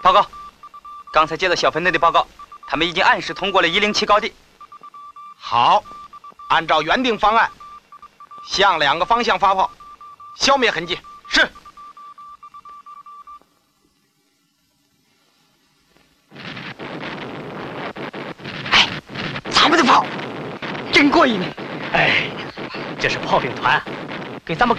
报告，刚才接到小分队的报告，他们已经按时通过了107高地。 好，按照原定方案，向2个方向发炮，消灭痕迹。是。 哎，咱们的炮真过瘾！ 哎，这是炮兵团，给咱们